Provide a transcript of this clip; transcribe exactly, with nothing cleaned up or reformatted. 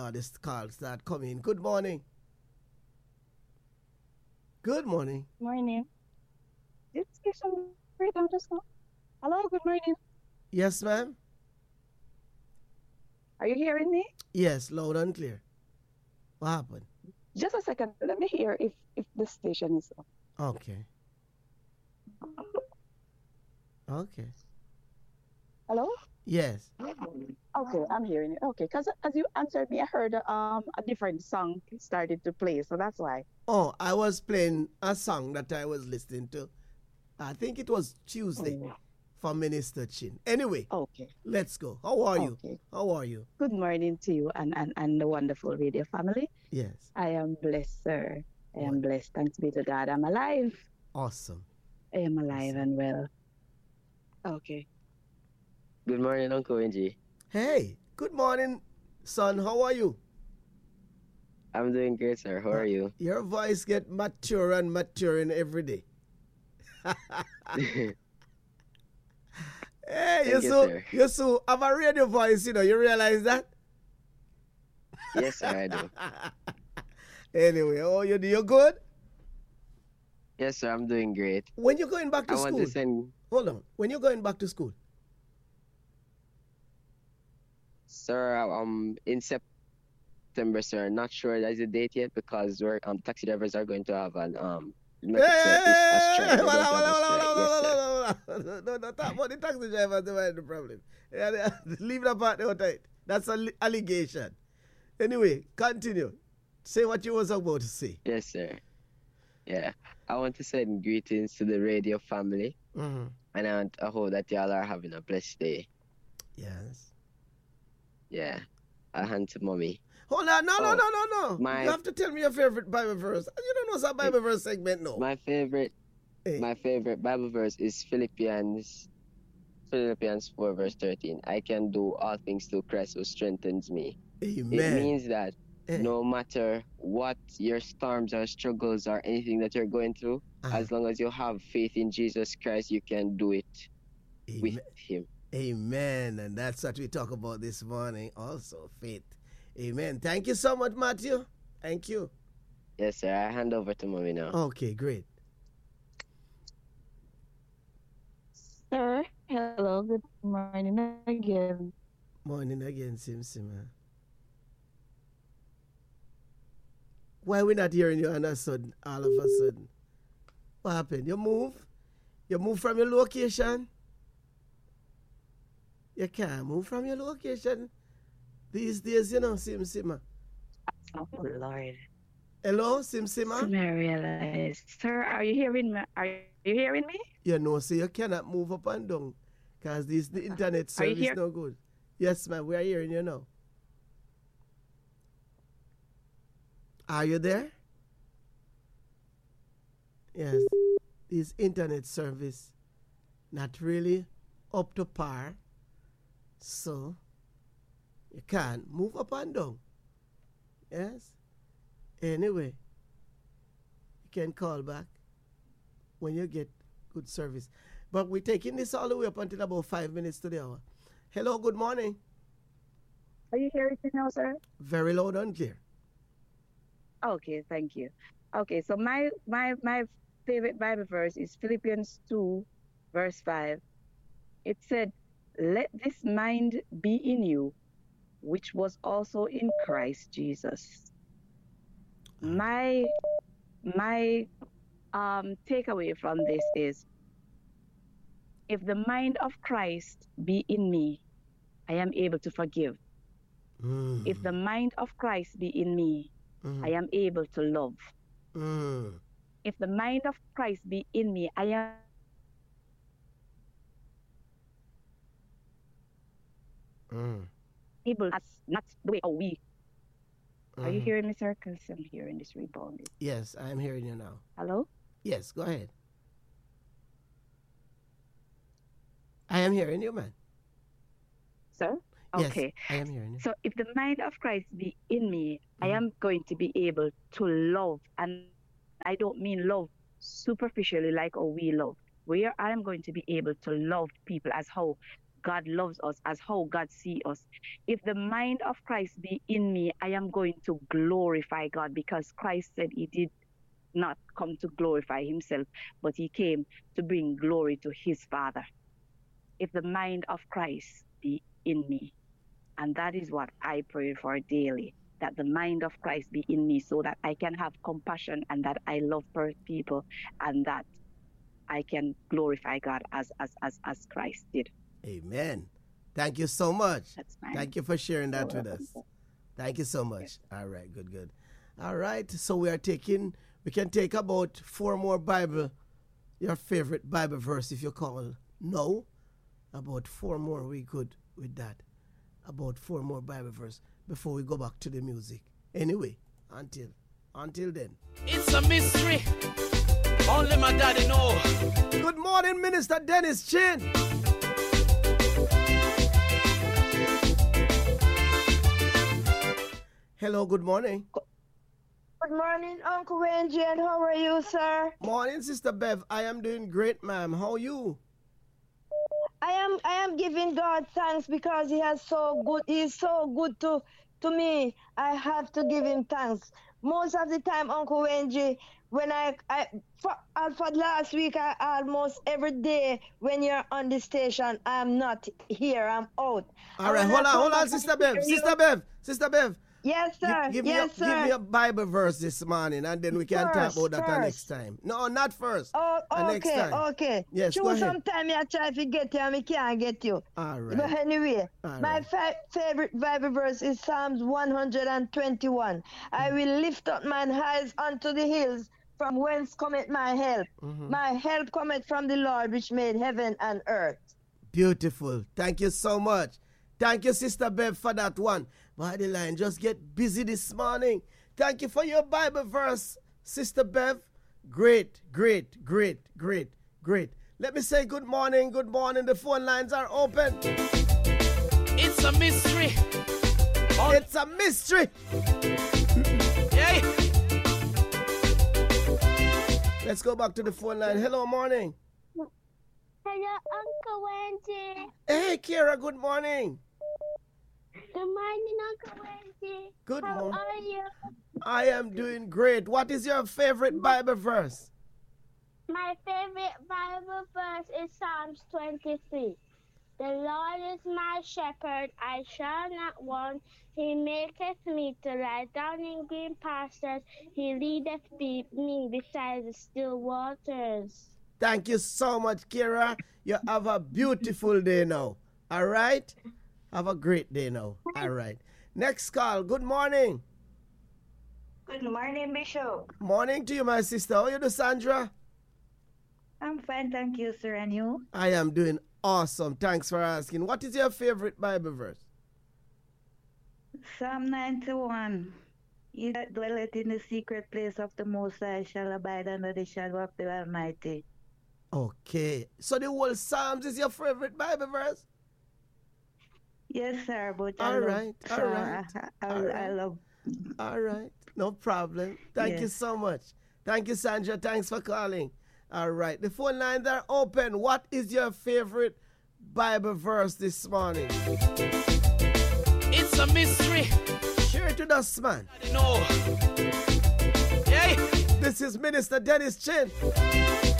now this call start coming. Good morning. Good morning. Morning. This station freedom just now. Hello, good morning. Yes, ma'am. Are you hearing me? Yes, loud and clear. What happened? Just a second. Let me hear if if the station is on. Okay. Okay. Hello? Yes. Okay, I'm hearing you. Okay, because as you answered me, I heard um a different song started to play, so that's why. Oh, I was playing a song that I was listening to. I think it was Tuesday Oh, for Minister Chin. Anyway, okay. let's go. How are you? Okay. How are you? Good morning to you and, and, and the wonderful radio family. Yes. I am blessed, sir. I am What? blessed. Thanks be to God. I'm alive. Awesome. I am alive Awesome. and well. Okay. Good morning, Uncle Wenji. Hey, good morning, son. How are you? I'm doing great, sir. How are you? Your voice get mature and maturing every day. Hey, Thank you you, so sir. you so have a radio voice, you know. You realize that? Yes, sir, I do. Anyway, oh, you you good? Yes, sir, I'm doing great. When you going back to I want school? to send, Hold on. When you going back to school? sir, um, in September, sir. Not sure there's a date yet because we're um taxi drivers are going to have an um make it say it's a strike. Hey, They're hold going on, to hold have a on, strike. hold on, Yes, hold sir. on, hold on, hold on. No, no, talk about the taxi drivers, they the problem. Yeah, yeah, leave that part out. Right? That's an allegation. Anyway, continue. Say what you was about to say. Yes, sir. Yeah. I want to send greetings to the radio family, Mm-hmm. and I, want, I hope that y'all are having a blessed day. Yes. Yeah. A hand to mommy. Hold on, no, no, Oh, no, no, no. my You have to tell me your favorite Bible verse. You don't know what's a Bible verse segment, no. my favorite Hey. my favorite Bible verse is Philippians Philippians four verse thirteen. I can do all things through Christ who strengthens me. Amen. It means that Eh. no matter what your storms or struggles or anything that you're going through, Uh-huh. as long as you have faith in Jesus Christ, you can do it with Amen. him. Amen. And that's what we talk about this morning also, faith. Amen. Thank you so much, Matthew. Thank you. Yes, sir. I hand over to mommy now. Okay, great. Sir, hello, good morning again. Morning again, Sim Sima. Why we not hearing you all of a sudden, all of a sudden? What happened? You move? You move from your location? You can't move from your location these days, you know, Sim Sima. Oh, Lord. Hello, Sim Sima? I realize. Sir, are you hearing me? Are you hearing me? You know, so you cannot move up and down because this the internet Are you service here? no good. Yes, ma'am, we are hearing you now. Are you there? Yes, this internet service not really up to par, so you can't move up and down. Yes. Anyway, you can call back when you get good service. But we're taking this all the way up until about five minutes to the hour. Hello, good morning. Are you hearing me now, sir? Very loud and clear. Okay, thank you. Okay, so my my my favorite Bible verse is Philippians two, verse five. It said, "Let this mind be in you, which was also in Christ Jesus." My my um takeaway from this is, if the mind of Christ be in me, I am able to forgive. Mm. If the mind of Christ be in me, Mm. I am able to love. Mm. If the mind of Christ be in me, I am Mm. able, as not the way how we. Are you Mhm. hearing me, sir? Because I'm hearing this rebounding. Yes, I am hearing you now. Hello? Yes, go ahead. I am hearing you, man. Sir? Okay. Yes, I am hearing you. So if the mind of Christ be in me, I Mhm. am going to be able to love. And I don't mean love superficially like how we love. Where I am going to be able to love people as how God loves us, as how God sees us. If the mind of Christ be in me, I am going to glorify God, because Christ said he did not come to glorify himself, but he came to bring glory to his Father. If the mind of Christ be in me, and that is what I pray for daily, that the mind of Christ be in me, so that I can have compassion, and that I love people, and that I can glorify God as as as, as Christ did. Amen. Thank you so much. That's fine. Thank you for sharing that with us. Thank you so much. All right, good, good. All right, so we are taking, we can take about four more Bible, your favorite Bible verse if you call. No, about four more we could with that. About four more Bible verse before we go back to the music. Anyway, until, until then. It's a mystery. Only my daddy know. Good morning, Minister Dennis Chin. Hello, good morning. Good morning, Uncle Wendy, and how are you, sir? Morning, Sister Bev. I am doing great, ma'am. How are you? I am I am giving God thanks because he has so good he's so good to to me. I have to give him thanks. Most of the time, Uncle Wendy, when I I for, uh, for last week I almost every day when you're on the station, I'm not here, I'm out. All right, hold on, hold on, Sister Bev. Sister Bev, Sister Bev. Yes, sir. Give, give yes, me a, sir. Give me a Bible verse this morning, and then we can First, talk about that first. next time. No, not first. Oh, uh, okay, next time. okay. Yes, True, go ahead. sometimes I try to get you and I can't get you. All right. But anyway, All my right. fa- favorite Bible verse is Psalms one hundred twenty-one. I will lift up mine eyes unto the hills, from whence cometh my help. Mhm. My help cometh from the Lord, which made heaven and earth. Beautiful. Thank you so much. Thank you, Sister Bev, for that one. By the line, just get busy this morning. Thank you for your Bible verse, Sister Bev. Great, great, great, great, great. Let me say good morning, good morning. The phone lines are open. It's a mystery. Oh, It's a mystery. yeah. Let's go back to the phone line. Hello, morning. Hello, Uncle Wendy. Hey, Kira, good morning. Good morning, Uncle Wendy. Good How morning. are you? I am doing great. What is your favorite Bible verse? My favorite Bible verse is Psalms twenty-three. The Lord is my shepherd, I shall not want. He maketh me to lie down in green pastures. He leadeth me me beside the still waters. Thank you so much, Kira. You have a beautiful day now. All right? Have a great day now. All right. Next call. Good morning. Good morning, Bishop. Morning to you, my sister. How are you doing, Sandra? I'm fine, thank you, sir. And you? I am doing awesome. Thanks for asking. What is your favorite Bible verse? Psalm ninety-one. He that dwelleth in the secret place of the Most High shall abide under the shadow of the Almighty. Okay. So the whole Psalms is your favorite Bible verse? Yes, sir. But I All love, right, all Psalm- right, I, I, all I right. love. All right. No problem. Thank you Yes. so much. Thank you, Sandra. Thanks for calling. All right. The phone lines are open. What is your favorite Bible verse this morning? It's a mystery. Share it with us, man. No. Yeah. This is Minister Dennis Chin.